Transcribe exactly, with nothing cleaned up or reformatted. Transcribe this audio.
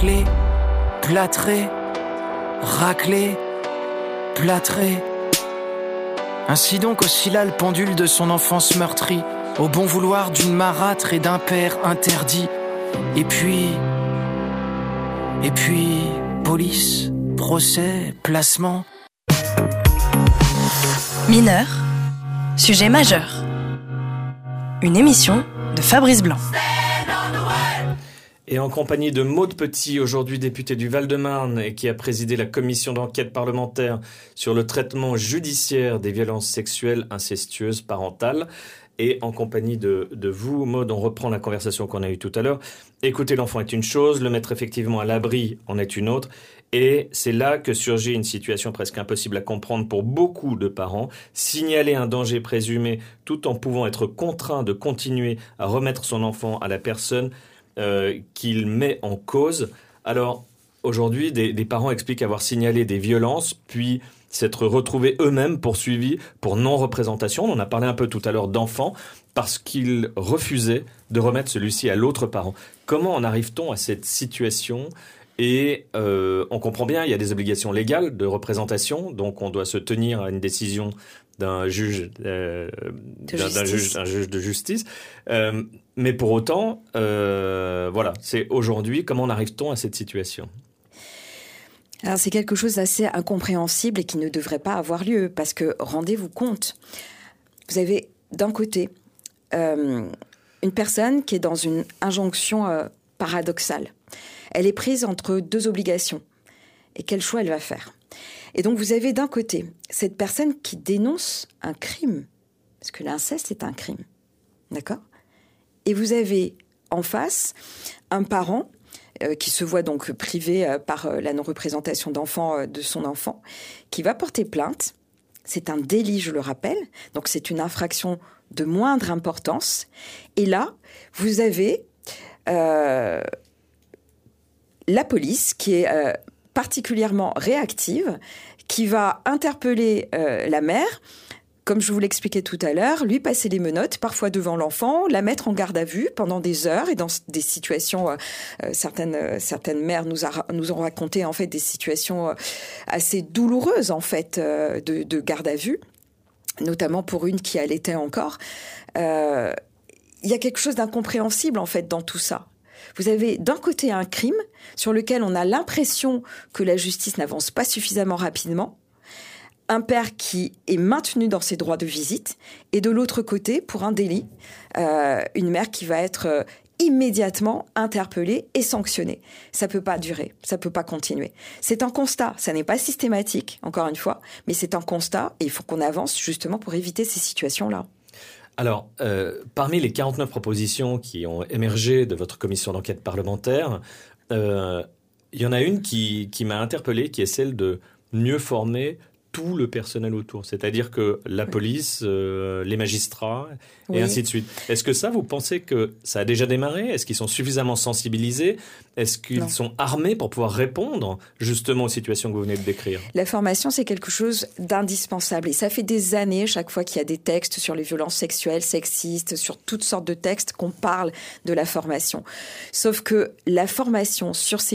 raclé, plâtré, raclé, plâtré. Ainsi donc oscilla le pendule de son enfance meurtrie, au bon vouloir d'une marâtre et d'un père interdit. Et puis... Et puis... police, procès, placement... Mineur, sujet majeur. Une émission de Fabrice Blanc. Et en compagnie de Maude Petit, aujourd'hui députée du Val-de-Marne et qui a présidé la commission d'enquête parlementaire sur le traitement judiciaire des violences sexuelles incestueuses parentales. Et en compagnie de, de vous, Maude, on reprend la conversation qu'on a eue tout à l'heure. Écouter l'enfant est une chose, le mettre effectivement à l'abri en est une autre. Et c'est là que surgit une situation presque impossible à comprendre pour beaucoup de parents. Signaler un danger présumé tout en pouvant être contraint de continuer à remettre son enfant à la personne euh, qu'il met en cause. Alors, aujourd'hui, des, des parents expliquent avoir signalé des violences, puis s'être retrouvés eux-mêmes poursuivis pour non-représentation. On en a parlé un peu tout à l'heure d'enfants, parce qu'ils refusaient de remettre celui-ci à l'autre parent. Comment en arrive-t-on à cette situation ? Et euh, on comprend bien, il y a des obligations légales de représentation, donc on doit se tenir à une décision d'un juge, euh, de, d'un, d'un juge, un juge de justice. Euh, mais pour autant, euh, voilà, c'est aujourd'hui, comment en arrive-t-on à cette situation ? Alors c'est quelque chose d'assez incompréhensible et qui ne devrait pas avoir lieu, parce que rendez-vous compte, vous avez d'un côté euh, une personne qui est dans une injonction euh, paradoxale. Elle est prise entre deux obligations. Et quel choix elle va faire ? Et donc vous avez d'un côté cette personne qui dénonce un crime, parce que l'inceste est un crime, d'accord ? Et vous avez en face un parent euh, qui se voit donc privé euh, par euh, la non-représentation d'enfant euh, de son enfant, qui va porter plainte. C'est un délit, je le rappelle, donc c'est une infraction de moindre importance. Et là, vous avez... Euh, la police, qui est euh, particulièrement réactive, qui va interpeller euh, la mère, comme je vous l'expliquais tout à l'heure, lui passer les menottes, parfois devant l'enfant, la mettre en garde à vue pendant des heures, et dans des situations, euh, certaines, euh, certaines mères nous, a, nous ont raconté en fait des situations euh, assez douloureuses en fait euh, de, de garde à vue, notamment pour une qui allaitait encore. Euh, il y a quelque chose d'incompréhensible en fait dans tout ça. Vous avez d'un côté un crime sur lequel on a l'impression que la justice n'avance pas suffisamment rapidement, un père qui est maintenu dans ses droits de visite, et de l'autre côté, pour un délit, euh, une mère qui va être euh, immédiatement interpellée et sanctionnée. Ça peut pas durer, ça peut pas continuer. C'est un constat, ça n'est pas systématique, encore une fois, mais c'est un constat et il faut qu'on avance justement pour éviter ces situations-là. Alors, euh, parmi les quarante-neuf propositions qui ont émergé de votre commission d'enquête parlementaire, euh, il y en a une qui, qui m'a interpellé, qui est celle de mieux former tout le personnel autour. C'est-à-dire que la police, euh, les magistrats, et oui. ainsi de suite. Est-ce que ça, vous pensez que ça a déjà démarré ? Est-ce qu'ils sont suffisamment sensibilisés ? Est-ce qu'ils non. sont armés pour pouvoir répondre justement aux situations que vous venez de décrire ? La formation, c'est quelque chose d'indispensable. Et ça fait des années, chaque fois qu'il y a des textes sur les violences sexuelles, sexistes, sur toutes sortes de textes, qu'on parle de la formation. Sauf que la formation sur ces